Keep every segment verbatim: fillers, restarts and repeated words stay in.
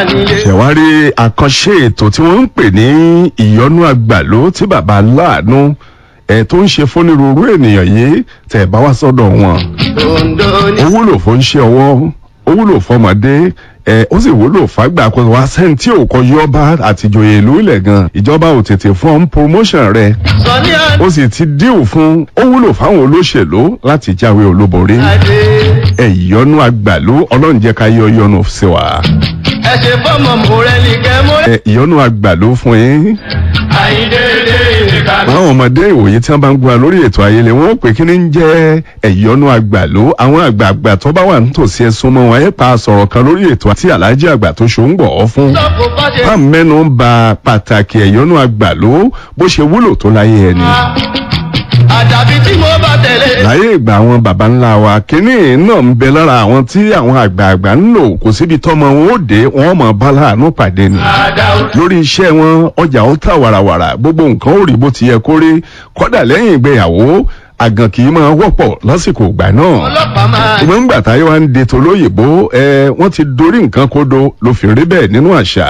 ṣẹ̀wárí àkànṣe ètò tí wọ́n ń pè ní ìyọnú àgbàló tí bàbá aláàánú ẹ̀ tó ń ṣe fónírúurú ènìyàn yìí tẹ̀ bá wá sọ́dọ̀ wọn. ó wúlò fún iṣẹ́ ọwọ́ ó wúlò fọmọdé ẹ ó sì wúlò fàgbà kó wá sẹ́ni tí ò kọ yọba àtìjòyè ìlú ilẹ̀ gan ìjọba ò tètè fún ọ́n promotion rẹ̀ ó sì ti díù fún ó wúlò fáwọn olóṣèlú láti jáwé olúborí ẹ ìyọnú àgbàlú ọlọ́run jẹ́ ká yọ yọnu sí wa. ẹ ṣe fọmọ mọrẹlì kẹmọ. ẹ ìyọnú àgbàlú fún yín. àyíndéédé ìka. àwọn ọmọdé ìwòye tí wọn bá ń gbọ́ lórí ètò ayẹlẹ wọn ó pè kí ni ń jẹ́ ẹ̀yọ́nú àgbàlú àwọn àgbààgbà tó bá wà nítòsí ẹ̀sùn mọ́ wọn ẹ̀ pa sọ̀rọ̀ kan lórí ètò àti aláàjì àgbà tó ṣó ń gbọ̀ ọ́ fún. bá mẹ́nu ń ba pàtàkì ẹ̀yọ́nú àgbàlú bó ṣe wúlò tó láyé ẹni. àdàbí tí mo bá tẹ̀lé. láyé ìgbà àwọn baba ńlá wa kínní náà ń bẹ lára àwọn tí àwọn àgbààgbà ń lò kò síbi tọ́mọ wọn ó dé wọn mọ̀ bá láàánú pàdé ni. lórí iṣẹ́ wọn ọjà ó tà wàràwàrà gbogbo nǹkan ó rí bó ti yẹ kó rí kọ́dà lẹ́yìn ìgbéyàwó àgàn kì í máa wọ́pọ̀ lásìkò ìgbà náà. ìmọ̀ ń gbà táyé wa ń de tolóyìnbó ẹ wọ́n ti dorí nǹkan kodo ló fi rí bẹ́ẹ̀ nínú àṣà.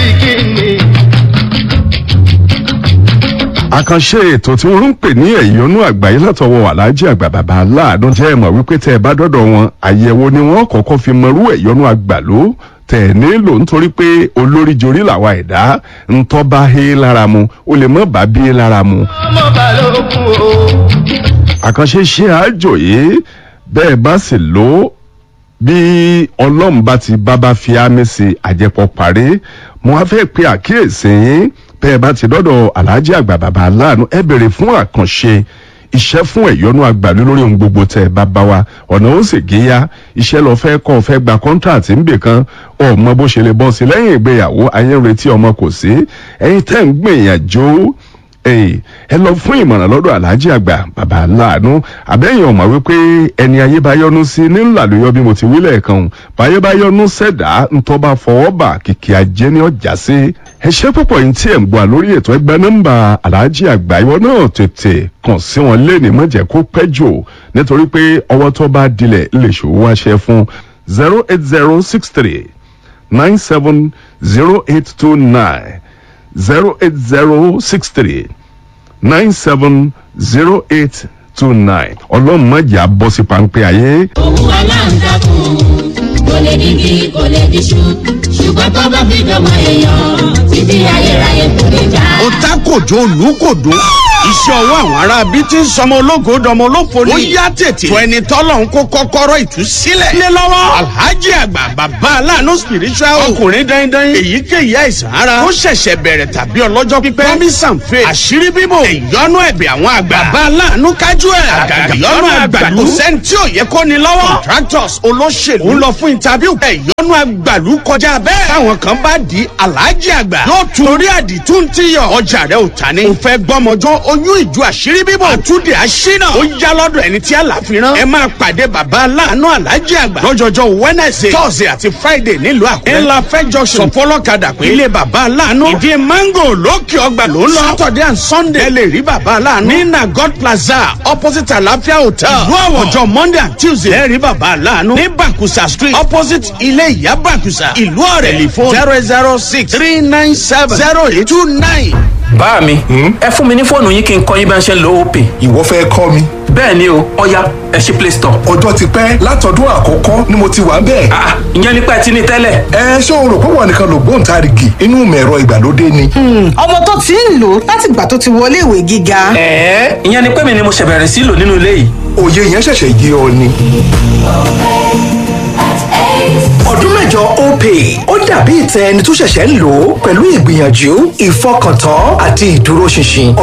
àkànṣe ètò tí wọ́n ń pè ní ẹ̀yọ́nú àgbáyé látọwọ́ aláàjì àgbà bàbá aláàánú jẹ́ ẹ̀mọ̀ wípé tẹ́ ẹ bá dọ́dọ̀ wọn àyẹ̀wò ni wọ́n kọ́kọ́ fi mọrú ẹ̀yọ́nú àgbàló tẹ̀ nílò nítorí pé olórí jorí làwa ẹ̀dá ńtọ́ bá hé lára mu ó lè mọ́ bá bí lára mu. àkànṣe ṣe àjò yìí bẹ́ẹ̀ bá sì lò ó bí ọlọ́run bá ti bábá fi ámì sí àjẹpọ̀ parí mo wá fẹ́ pe àkíyèsí yín bẹ́ẹ̀ bá ti dọ́dọ̀ aláàjì àgbà bàbá aláàánú ẹ bèrè fún àkànṣe iṣẹ́ fún ẹ̀yọ́nú àgbàlú lórí ohun gbogbo tẹ̀ bàbá wa ọ̀nà ó sì géyà iṣẹ́ lọ fẹ́ kọ́ fẹ́ gba kọ́ńtàtì ń bè kan ọmọ bó ṣe lè bọ́ sí lẹ́yìn ìgbéyàwó ayé ń retí ọmọ kò sí ẹ̀yin tẹ́ ń gbìyànjú ẹ lọ fún ìmọ̀ràn lọ́dọ̀ aláàjì àgbà bàbá aláàánú àbẹ́yìn ọ̀mọ̀ wípé ẹni ayé bá yọ́nú sí ní ńlàlóyọ bí mo ti wílẹ̀ kan báyé bá yọ́nú sẹ̀dá ńtọ́ bá fọwọ́ bà kìkì ajé ní ọjà sí ẹ ṣe púpọ̀ yìí tí ẹ̀ ń gbọ́ lórí ètò ẹgbẹ́ nọ́mbà aláàjì àgbà ìwọ náà tètè kàn sí wọn lé ní mọ̀jẹ̀ kó pẹ́ jù nítorí pé ọwọ́ tó bá dilẹ̀ lè ṣòwò wáṣẹ fún zero eight zero six three nine seven zero eight two nine zero eight zero six three nine seven zero eight two nine ọlọ́run mọ̀jà bọ́ sí pańpẹ́ ayé. òun aláǹtakùn kò lè dìgì kò lè dìṣù ṣùgbọ́n tó bá fi dọ́mọ èèyàn títí ayérayé kò lè já. ó ta kòjó olùkòdó iṣẹ́ ọwọ́ àwọn ará bíi ti ń sọmọ ológo dọmọ olófo ni. ó yá tètè tó ẹni tọ́lọ̀ ń kó kọ́kọ́rọ́ ìtúsílẹ̀. lé lọ́wọ́ alhaji àgbà bàbá aláàánú spiritual ọkùnrin dandan èyíkéyìí àìsàn ara ó ṣẹ̀ṣẹ̀ bẹ̀rẹ̀ tàbí ọlọ́jọ́ pípẹ́ promise and faith àṣírí bíbò ìyọnú ẹ̀bẹ̀ àwọn àgbà bàbá aláàánú kájú ẹ̀ àgàgà ìyọnú àgbàlú kò sẹ́ni tí ò yẹ kó ni lọ́wọ́ contractors olóṣèlú ń lọ fún interview ìyọnú àgbàlú kọjá bẹ́ẹ̀ táwọn kan bá di alhaji àgbà yóò tún torí àdìtú ti yọ ọjà rẹ ò ta ni. ò fẹ́ gbọ́mọjọ́ oyún ìjọ àṣírí bíbọ̀ àtúndì àṣínà ó yá lọ́dọ̀ ẹni tí àlàfi rán. ẹ máa pàdé bàbá aláàánú aláàjì àgbà lọ́jọ́jọ́ wednesday thursday àti friday nílùú àkúrẹ́. ńlá fẹjọ sọ fọlọ́kadà pé ilé bàbá aláàánú ìdí mango lókè ọgbà ló ń lọ. saturday and sunday ẹ lè rí bàbá aláàánú ní nagot plaza opposite àlàáfíà hotel. ìlú àwọ̀ ọjọ́ monday and tuesday ẹ rí bàbá aláàánú ní bakusa street opposite ilé ìyá bakusa ìlú ọ̀rẹ́ telephone zero zero six three nine seven zero eight two nine. bá mi ẹ fún mi ní fóònù yín kí n kọ́ yín bá ń ṣe lo opay. ìwọ fẹ́ kọ́ mi. bẹ́ẹ̀ ni o ọ̀ya ẹ ṣí play store. ọjọ́ ti pẹ́ látọdún àkọ́kọ́ ni mo ti wà bẹ́ẹ̀. ah ìyẹn nípa ẹ ti ní tẹ́lẹ̀. ẹ ṣé o rò pé wọn nìkan ló gbóǹtarìgì inú mẹ̀rọ ìgbàlódé ni. ọmọ tó ti ń lò láti ìgbà tó ti wọlé ìwé gíga. ẹ̀ẹ́ ìyẹn ni pé mi ni mo ṣẹ̀bẹ̀rẹ̀ sí lò nínú ilé yìí. òye yẹn ṣẹ̀ṣẹ̀ yé ọ ni. ọdún mẹ́jọ opay ó dàbí ìtẹ ẹni tó ṣẹ̀ṣẹ̀ ń lò ó pẹ̀lú ìgbìyànjú ìfọkàntán àti ìdúróṣinṣin.